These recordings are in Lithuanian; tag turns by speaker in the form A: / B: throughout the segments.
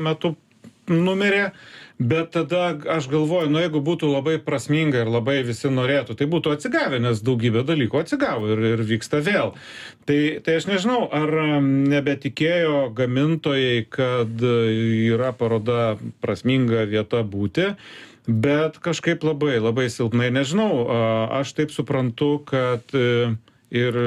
A: metu numirė, bet tada aš galvoju, jeigu būtų labai prasminga ir labai visi norėtų, tai būtų atsigavę, nes daugybė dalykų atsigavo ir vyksta vėl. Tai aš nežinau, ar nebetikėjo gamintojai, kad yra paroda prasminga vieta būti, bet kažkaip labai silpnai, nežinau, aš taip suprantu, kad ir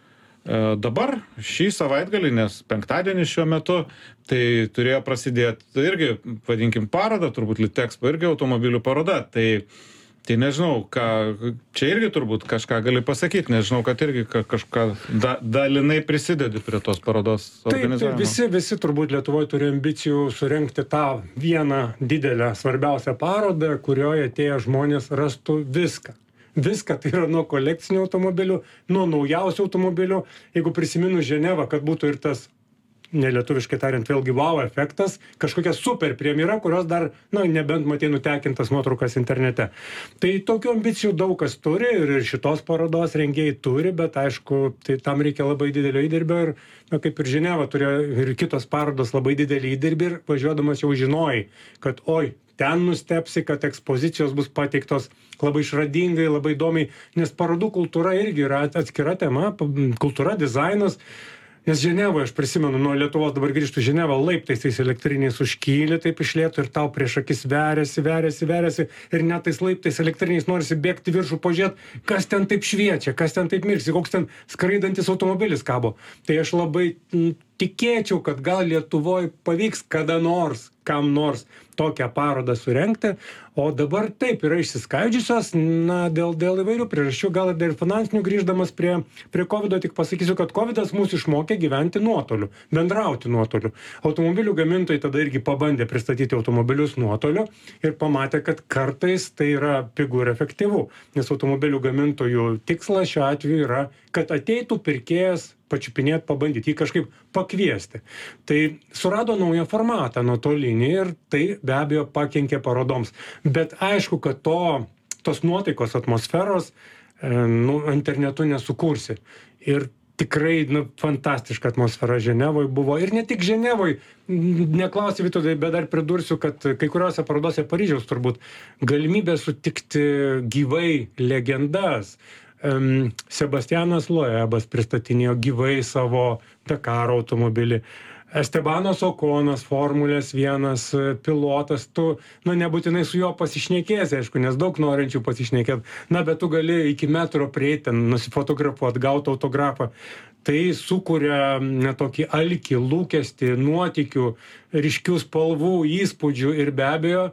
A: dabar šį savaitgalį, nes penktadienį šiuo metu, tai turėjo prasidėti irgi, vadinkim, paroda, turbūt Litexpo irgi automobilių paroda, tai nežinau, čia irgi turbūt kažką gali pasakyti, nežinau, kad irgi kažką dalinai prisidedi prie tos parodos organizavimo.
B: Taip, visi turbūt Lietuvoje turi ambicijų surengti tą vieną didelę, svarbiausią parodą, kurioje atėję žmonės rastų viską. Viską, tai yra nuo kolekcinių automobilių, nuo naujausių automobilių. Jeigu prisiminu Ženevą, kad būtų ir tas, nelietuviškai tariant, vėlgi wow efektas, kažkokia super premjera, kurios dar, nebent matei nutekintas nuotraukas internete. Tai tokių ambicijų daug kas turi ir šitos parodos rengėjai turi, bet aišku, tai tam reikia labai didelio įdirbio ir, kaip ir Ženeva turėjo ir kitos parodos labai didelį įdirbį ir važiuodamas jau žinojai, kad ten nustepsi, kad ekspozicijos bus pateiktos labai išradingai, labai įdomiai, nes parodų kultūra irgi yra atskira tema, kultūra, dizainas. Nes Ženevoje, aš prisimenu, nuo Lietuvos dabar grįžtų Ženevą, laiptais tais elektriniais užkyli, taip iš lėto ir tau prieš akis veriasi ir net tais laiptais elektriniais norisi bėgti viršų, pažiūrėti, kas ten taip šviečia, kas ten taip mirksi, koks ten skraidantis automobilis kabo. Tai aš labai tikėčiau, kad gal Lietuvoje pavyks kada nors, kam nors tokią parodą surengti, o dabar taip yra išsiskaidžiusios, dėl įvairių priežasčių, gal ir finansinių, grįždamas prie COVID, tik pasakysiu, kad COVIDas mūsų išmokė gyventi nuotoliu, bendrauti nuotoliu. Automobilių gamintojai tada irgi pabandė pristatyti automobilius nuotoliu ir pamatė, kad kartais tai yra pigu ir efektyvu, nes automobilių gamintojų tikslas šiuo atveju yra, kad ateitų pirkėjas pačiupinėti, pabandyti, jį kažkaip pakviesti. Tai surado naują formatą nuotolinį ir tai be abejo pakenkė parodoms. Bet aišku, kad tos nuotaikos atmosferos internetu nesukursi. Ir tikrai fantastiška atmosfera Ženevoje buvo. Ir ne tik Ženevoje, neklausiu Vytautai, bet dar pridursiu, kad kai kuriuose parodose Paryžiaus turbūt galimybė sutikti gyvai legendas. Sebastianas Loebas pristatinėjo gyvai savo Dakaro automobilį. Estebanas Okonas, Formulės 1 pilotas, tu, nebūtinai su juo pasišnekėsi, aišku, nes daug norinčių pasišnekėti, bet tu gali iki metro prieiti, nusifotografuoti, gauti autografą. Tai sukuria tokį alkį, lūkestį, nuotykių, ryškių spalvų, įspūdžių ir be abejo,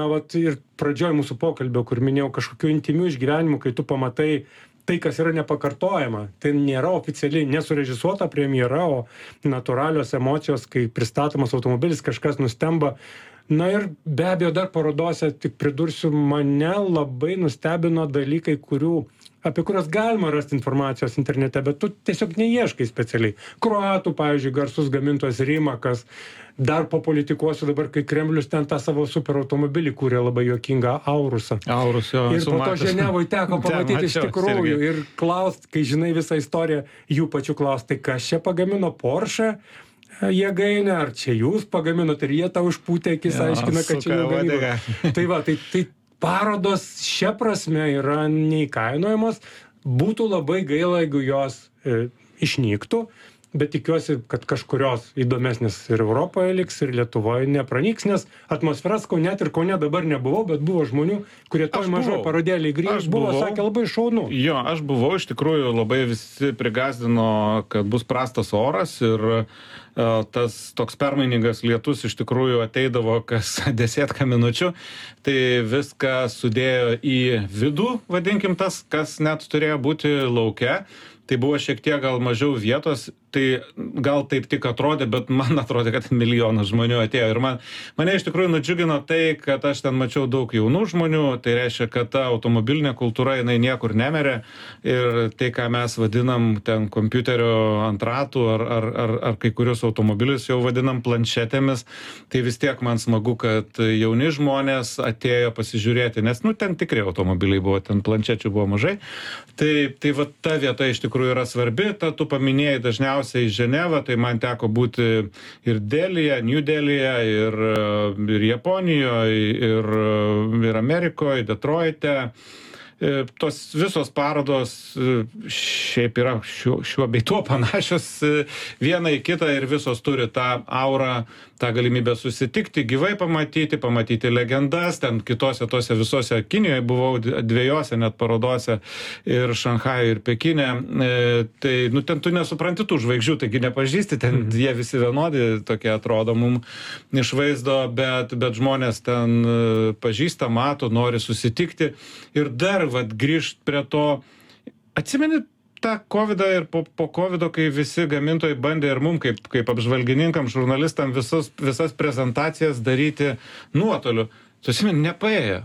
B: ir pradžioj mūsų pokalbio, kur minėjau kažkokių intimių išgyvenimų, kai tu pamatai tai, kas yra nepakartojama. Tai nėra oficialiai nesurežisuota premjera, o natūralios emocijos, kai pristatomas automobilis, kažkas nustemba. Ir be abejo dar parodose, tik pridursiu, mane labai nustebino dalykai, apie kurias galima rasti informacijos internete, bet tu tiesiog neieškai specialiai. Kroatų, pavyzdžiui, garsus gamintojas Rimakas, dar papolitikuosiu dabar, kai Kremlius ten tą savo superautomobilį kūrė labai juokingą Aurusą.
A: Aurus, jo.
B: Ir po to Ženevoje teko pamatyti iš tikrųjų ir klaust, kai žinai visą istoriją, jų pačių klaust, tai kas čia pagamino Porsche jėgainę, ar čia jūs pagaminote ir jie tau užpūtė akis, aiškina, kad čia jų gamyba. Tai parodos šia prasme yra neįkainojamos, būtų labai gaila, jeigu jos išnyktų, bet tikiuosi, kad kažkurios įdomesnės ir Europoje liks, ir Lietuvoje nepranyks, nes atmosferas net ir Kaune dabar nebuvau, bet buvo žmonių, kurie toj mažoj parodėlį grįž, sakė labai šaunu.
A: Jo, aš buvau, iš tikrųjų labai visi prigazdino, kad bus prastas oras ir tas toks permainingas lietus iš tikrųjų ateidavo kas 10 minučių, tai viską sudėjo į vidų, vadinkim tas, kas net turėjo būti lauke. Tai buvo šiek tiek gal mažiau vietos, tai gal taip tik atrodė, bet man atrodė, kad milijonas žmonių atėjo. Ir mane iš tikrųjų nudžiugino tai, kad aš ten mačiau daug jaunų žmonių, tai reiškia, kad ta automobilinė kultūra, jinai niekur nemerė. Ir tai, ką mes vadinam ten kompiuterio ant ratų ar kai kurios automobilius jau vadinam planšetėmis, tai vis tiek man smagu, kad jauni žmonės atėjo pasižiūrėti, nes ten tikrai automobiliai buvo, ten planšečių buvo mažai. Tai va ta vieta iš tikrųjų yra svarbi, tu paminėjai dažniausiai pirmiausia į Ženevą, tai man teko būti ir Delyje, New Delyje, ir Japonijoje, ir Amerikoje, Detroite. Tos visos parodos šiaip yra šiuo bei tuo panašios viena į kitą ir visos turi tą aurą, tą galimybę susitikti, gyvai pamatyti legendas, ten kitose tose visose Kinijoje buvau dviejose net parodose ir Šanchajuje ir Pekine, tai ten tu nesupranti tų žvaigždžių, taigi nepažįsti, ten jie visi vienodi tokie atrodo mum iš vaizdo, bet žmonės ten pažįsta, mato, nori susitikti ir dar grįžt prie to, atsimeni tą covidą ir po covido, kai visi gamintojai bandė ir mum kaip apžvalgininkam, žurnalistam visas prezentacijas daryti nuotoliu. Tu atsimeni, nepaėjo.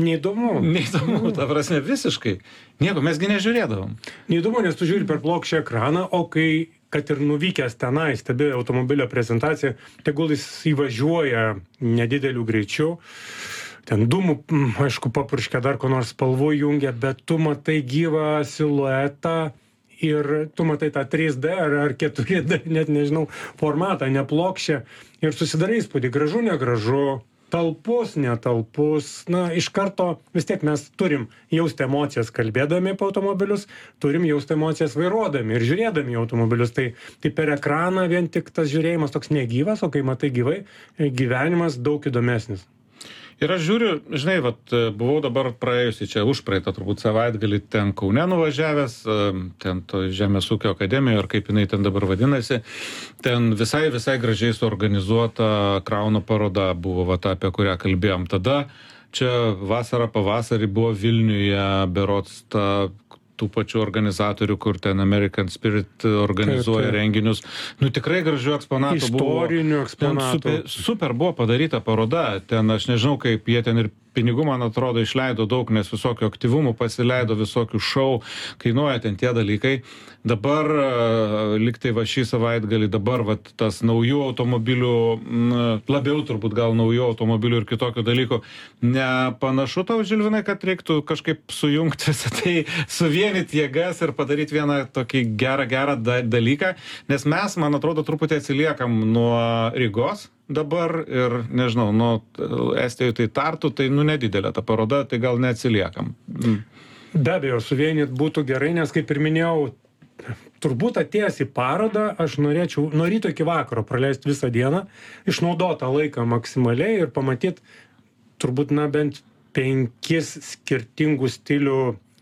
A: Neįdomu, ta prasme, visiškai. Nieko, mesgi nežiūrėdavom.
B: Neįdomu, nes tu žiūri per plokščią ekraną, o kai, kad ir nuvykęs tenai, stebi automobilio prezentaciją, tegul jis įvažiuoja nedideliu greičiu, ten dūmų, aišku, papurškia dar ko nors spalvų jungia, bet tu matai gyvą siluetą ir tu matai tą 3D ar 4D, net nežinau, formatą, neplokščią ir susidarai įspūdį, gražu, negražu, talpus, netalpus, iš karto vis tiek mes turim jausti emocijas kalbėdami apie automobilius, turim jausti emocijas vairuodami ir žiūrėdami į automobilius, tai per ekraną vien tik tas žiūrėjimas toks negyvas, o kai matai gyvai, gyvenimas daug įdomesnis.
A: Ir aš žiūriu, žinai, buvau dabar praėjusi čia užpraeitą turbūt savaitgalį ten Kaune nuvažiavęs, ten to Žemės ūkio akademijoje, ar kaip jinai ten dabar vadinasi, ten visai gražiai suorganizuota Krauno paroda buvo, apie kurią kalbėjom. Tada čia vasarą pavasarį buvo Vilniuje berods tų pačių organizatorių, kur ten American Spirit organizuoja renginius. Tikrai gražių eksponatų buvo.
B: Istorinių eksponatų.
A: Super buvo padaryta paroda. Ten aš nežinau, kaip jie ten ir pinigų, man atrodo, išleido daug, nes visokių aktyvumų pasileido, visokių šou, kainuoja ten tie dalykai. Dabar, liktai šį savaitgalį, dabar tas naujų automobilių, labiau turbūt gal naujų automobilių ir kitokių dalykų. Nepanašu tau, Žilvinai, kad reiktų kažkaip sujungti visą tai, suvienyti jėgas ir padaryti vieną tokį gerą dalyką, nes mes, man atrodo, truputį atsiliekam nuo Rygos dabar ir, nežinau, nuo Estijoje tai Tartu, tai nedidelė ta paroda, tai gal neatsiliekam.
B: Be abejo, suvienyt būtų gerai, nes kaip ir minėjau, turbūt atėjęs į parodą, aš norėčiau nuo ryto iki vakaro praleisti visą dieną, išnaudotą laiką maksimaliai ir pamatyti turbūt bent 5 skirtingų stilių,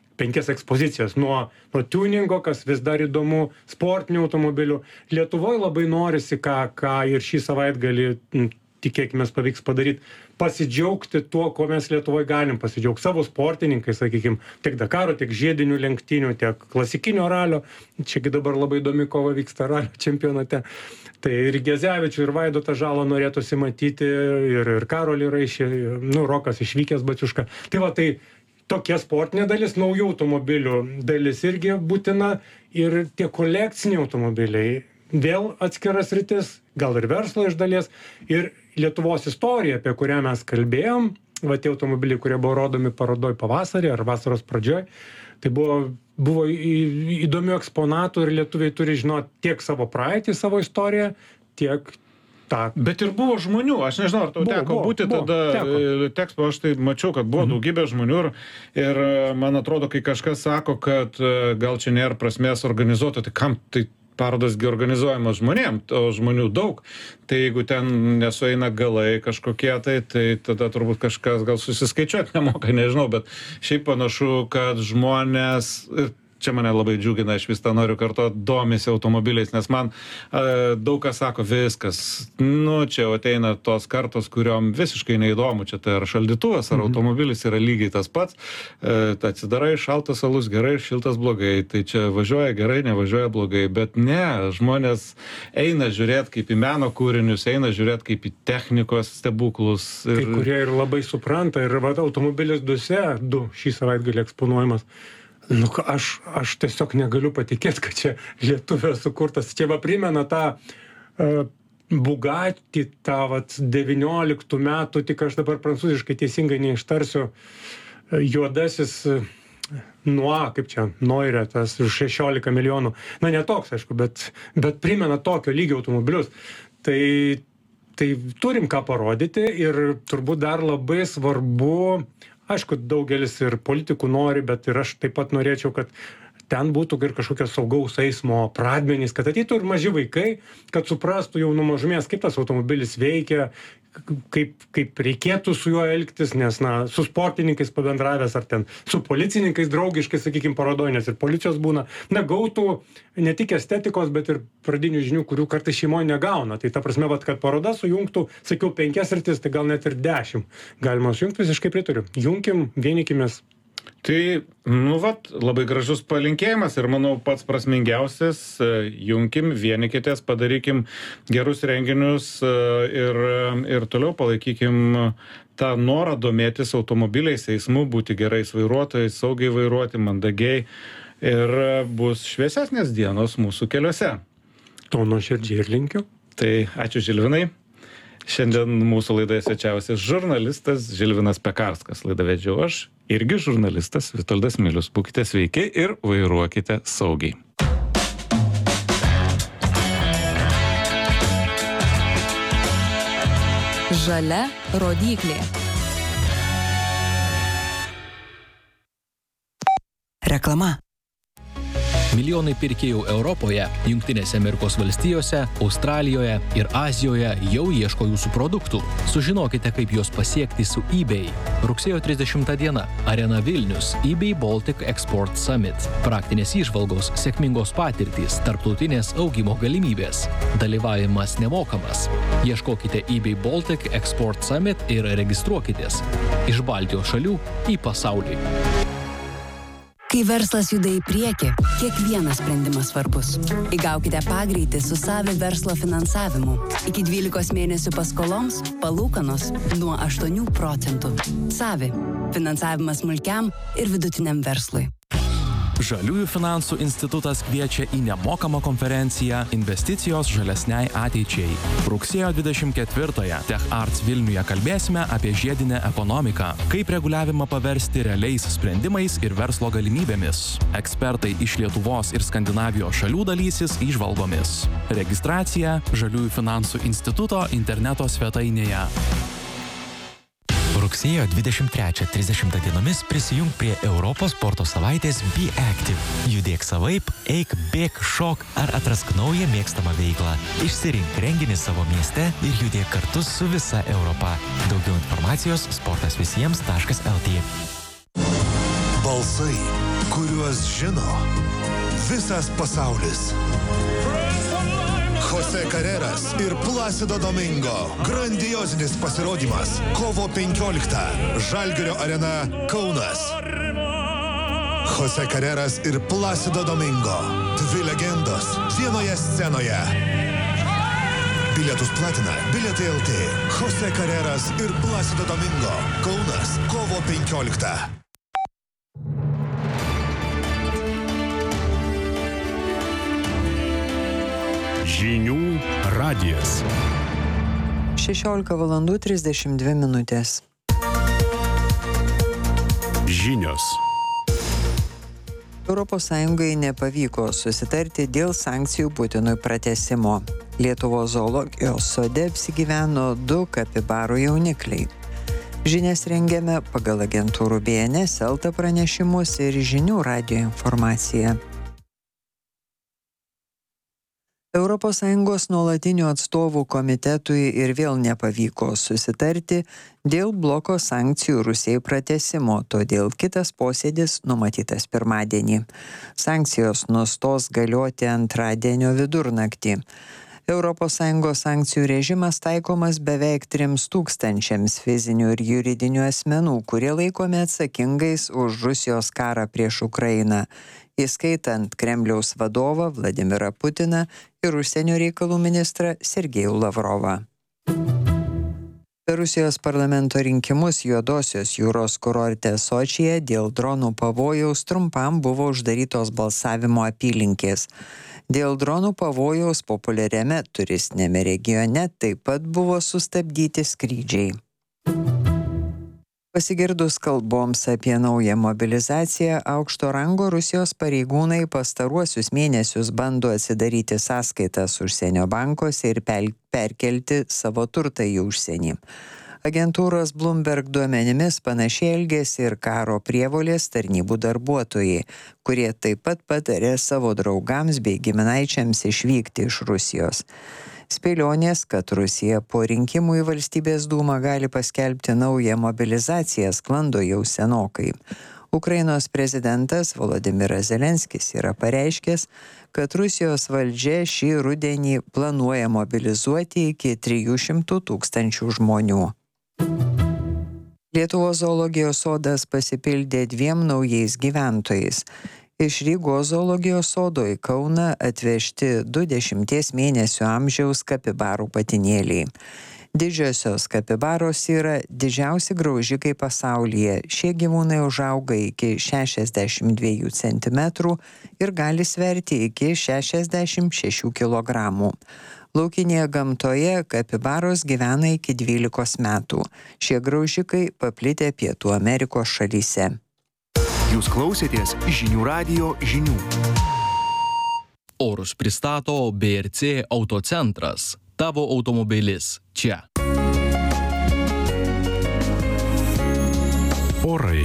B: 5 ekspozicijas, nuo tuningo, kas vis dar įdomu, sportinių automobilių. Lietuvoje labai norisi, ką ir šį savaitgalį, tikėkime, pavyks padaryti, pasidžiaugti tuo, ko mes Lietuvoje galim pasidžiaugti. Savo sportininkai, sakykime, tiek Dakaro, tiek žiedinių lenktynių, tiek klasikinio ralio. Čiagi dabar labai įdomi kova vyksta ralio čempionate. Tai ir Gezevičių, ir Vaidotą Žalą norėtųsi matyti, ir Karolį Raišį, Rokas išvykęs Baciuška. Tai tokia sportinė dalis, naujų automobilių dalis irgi būtina ir tie kolekciniai automobiliai, vėl atskiras sritis, gal ir verslo iš dalies, ir Lietuvos istorija, apie kurią mes kalbėjom, tie automobiliai, kurie buvo rodomi parodoj pavasarį ar vasaros pradžioj, tai buvo įdomių eksponatų ir lietuviai turi žinoti tiek savo praeitį, savo istoriją, tiek Bet
A: ir buvo žmonių, aš nežinau, ar tau teko būti tada Texpo, aš tai mačiau, kad buvo daugybė žmonių ir man atrodo, kai kažkas sako, kad gal čia nėra prasmės organizuoti, tai kam tai parodas organizuojamas žmonėm, o žmonių daug, tai jeigu ten nesueina galai kažkokie, tai tada turbūt kažkas gal susiskaičiuoti nemoka, nežinau, bet šiaip panašu, kad žmonės... Čia mane labai džiugina, aš vis tą noriu kartuoti, domisi automobiliais, nes man daug kas sako, viskas, čia ateina tos kartos, kuriom visiškai neįdomu, čia tai ar šaldytuvas, ar automobilis yra lygiai tas pats, atsidarai, šaltas alus gerai, šiltas blogai, tai čia važiuoja gerai, nevažiuoja blogai, bet ne, žmonės eina žiūrėti kaip į meno kūrinius, eina žiūrėti kaip į technikos stebuklus.
B: Kai kurie ir labai supranta, ir automobilis 2 šį savaitgalį eksponuojamas. Aš tiesiog negaliu patikėti, kad čia lietuvio sukurtas. Čia primena tą Bugatti, tą 19 metų, tik aš dabar prancūziškai teisingai neištarsiu, juodasis Noire, tas 16 milijonų. Na, ne toks, aišku, bet primena tokio lygio automobilius. Tai turim ką parodyti ir turbūt dar labai svarbu, aišku, daugelis ir politikų nori, bet ir aš taip pat norėčiau, kad ten būtų ir kažkokios saugaus eismo pradmenys, kad ateitų ir maži vaikai, kad suprastų jau nuo mažumės, kaip tas automobilis veikia, kaip reikėtų su juo elgtis, nes, su sportininkais pabendravęs ar ten su policininkais draugiškai, sakykime, parodoj, nes ir policijos būna, gautų ne tik estetikos, bet ir pradinių žinių, kurių kartais šeimoje negauna. Tai ta prasme, kad paroda sujungtų, sakiau, 5 sritis, tai gal net ir 10 galima sujungti, visiškai pritariu. Junkim, vienykimės.
A: Tai, labai gražus palinkėjimas ir manau pats prasmingiausias, junkim, vienykitės, padarykim gerus renginius ir toliau palaikykim tą norą domėtis automobiliais, eismu, būti gerais vairuotojais, saugiai vairuoti, mandagiai ir bus šviesesnės dienos mūsų keliuose.
B: To nuoširdžiai ir linkiu.
A: Tai ačiū, Žilvinai. Šiandien mūsų laidoje svečiavosi žurnalistas Žilvinas Pekarskas. Laidą vedžiau aš, irgi žurnalistas Vitoldas Milius. Būkite sveiki ir vairuokite saugiai.
C: Žalia rodyklė. Reklama.
D: Milijonai pirkėjų Europoje, Jungtinėse Amerikos valstijose, Australijoje ir Azijoje jau ieško jūsų produktų. Sužinokite, kaip juos pasiekti su eBay. Rugsėjo 30 diena. Arena Vilnius. eBay Baltic Export Summit. Praktinės įžvalgos, sėkmingos patirtys, tarptautinės augimo galimybės. Dalyvavimas nemokamas. Ieškokite eBay Baltic Export Summit ir registruokitės. Iš Baltijos šalių į pasaulį.
C: Kai verslas juda į priekį, kiekvienas sprendimas svarbus. Įgaukite pagreitį su Savi verslo finansavimu. Iki 12 mėnesių paskoloms palūkanos nuo 8%. Savi. Finansavimas smulkiam ir vidutiniam verslui.
E: Žaliųjų finansų institutas kviečia į nemokamą konferenciją Investicijos žalesniai ateičiai. Rugsėjo 24-ąją Tech Arts Vilniuje kalbėsime apie žiedinę ekonomiką, kaip reguliavimą paversti realiais sprendimais ir verslo galimybėmis. Ekspertai iš Lietuvos ir Skandinavijos šalių dalysis įžvalgomis. Registracija Žaliųjų finansų instituto interneto svetainėje.
F: Rugsėjo 23-30 dienomis prisijung prie Europos sporto savaitės Be Active. Judėk savaip, eik, bėk, šok ar atrask naują mėgstamą veiklą. Išsirink renginį savo mieste ir judėk kartu su visa Europa. Daugiau informacijos sportasvisiems.lt.
G: Balsai, kuriuos žino visas pasaulis. Jose Carreras ir Placido Domingo. Grandiozinis pasirodymas. Kovo 15. Žalgirio arena Kaunas. Jose Carreras ir Placido Domingo. Dvi legendos vienoje scenoje. Bilietus platina Bilietai LT. Jose Carreras ir Placido Domingo. Kaunas. Kovo 15.
H: Žinių radijas.
I: 16:32.
H: Žinios.
I: ES nepavyko susitarti dėl sankcijų Putinui pratęsimo. Lietuvos zoologijos sode apsigyveno 2 kapibarų jaunikliai. Žinias rengiame pagal agentūrų BNS, Elta pranešimus ir Žinių radijo informaciją. ES nuolatinių atstovų komitetui ir vėl nepavyko susitarti dėl bloko sankcijų Rusijai pratęsimo, todėl kitas posėdis numatytas pirmadienį. Sankcijos nustos galioti antradienio vidurnaktį. ES sankcijų režimas taikomas beveik 3000 fizinių ir juridinių asmenų, kurie laikomi atsakingais už Rusijos karą prieš Ukrainą, įskaitant Kremliaus vadovą Vladimirą Putiną ir užsienio reikalų ministrą Sergejų Lavrovą. Per Rusijos parlamento rinkimus Juodosios jūros kurorte Sočyje dėl dronų pavojaus trumpam buvo uždarytos balsavimo apylinkės. Dėl dronų pavojaus populiariame turistinėme regione taip pat buvo sustabdyti skrydžiai. Pasigirdus kalboms apie naują mobilizaciją, aukšto rango Rusijos pareigūnai pastaruosius mėnesius bando atsidaryti sąskaitas užsienio bankuose ir perkelti savo turtą į užsienį. Agentūros Bloomberg duomenimis panašiai elgėsi ir karo prievolės tarnybų darbuotojai, kurie taip pat patarė savo draugams bei giminaičiams išvykti iš Rusijos. Spėlionės, kad Rusija po rinkimų į Valstybės dūmą gali paskelbti naują mobilizaciją, sklando jau senokai. Ukrainos prezidentas Volodymyras Zelenskis yra pareiškęs, kad Rusijos valdžia šį rudenį planuoja mobilizuoti iki 300 000 žmonių. Lietuvos zoologijos sodas pasipildė 2 naujais gyventojais. Iš Rygos zoologijos sodo į Kauną atvežti 20 mėnesių amžiaus kapibarų patinėliai. Didžiosios kapibaros yra didžiausi graužikai pasaulyje. Šie gyvūnai užauga iki 62 cm ir gali sverti iki 66 kg. Laukinėje gamtoje kapibaros gyvena iki 12 metų. Šie graužikai paplitę Pietų Amerikos šalyse.
J: Jūs klausėtės Žinių radijo žinių.
D: Orus pristato BRC Autocentras. Tavo automobilis čia.
H: Orai.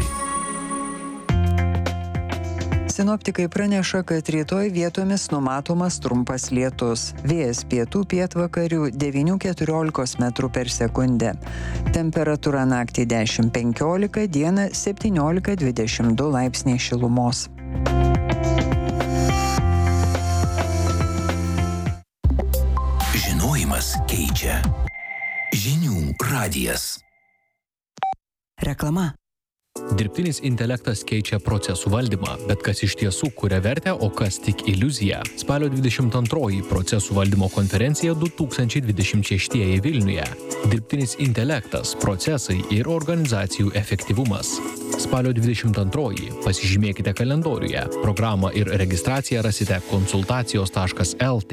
I: Sinoptikai praneša, kad rytoj vietomis numatomas trumpas lietus. Vėjas pietų pietvakarių 9–14 metrų per sekundę. Temperatūra naktį 10–15, dieną 17–22 laipsniai šilumos.
J: Žinojimas keičia. Žinių radijas.
C: Reklama.
D: Dirbtinis intelektas keičia procesų valdymą, bet kas iš tiesų kuria vertę, o kas tik iliuzija. Spalio 22 procesų valdymo konferencija 2026 Vilniuje. Dirbtinis intelektas, procesai ir organizacijų efektyvumas. Spalio 22 pasižymėkite kalendoriuje. Programą ir registraciją rasite konsultacijos.lt.